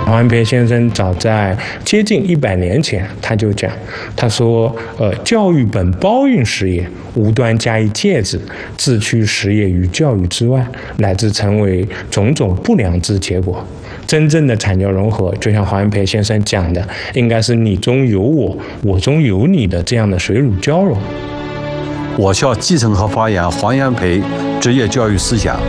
黄元培先生早在接近100年前，他就讲，他说，教育本包蕴实也，无端加以介之，自驱实业于教育之外，乃至成为种种不良之结果。真正的产教融合，就像黄元培先生讲的，应该是你中有我，我中有你的这样的水乳交融。 我校继承和发扬黄元培职业教育思想，